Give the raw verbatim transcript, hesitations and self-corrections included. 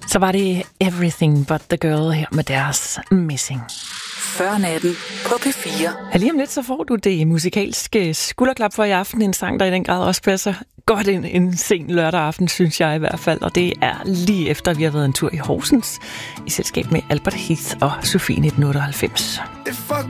Så var det Everything But The Girl her med deres Missing. før natten på P fire. Ja, lige om lidt, så får du det musikalske skulderklap for i aften. En sang, der i den grad også passer godt ind en sen lørdag aften, synes jeg i hvert fald. Og det er lige efter, vi har været en tur i Horsens i selskab med Albert Heath og Sofie nitten otteoghalvfems. If I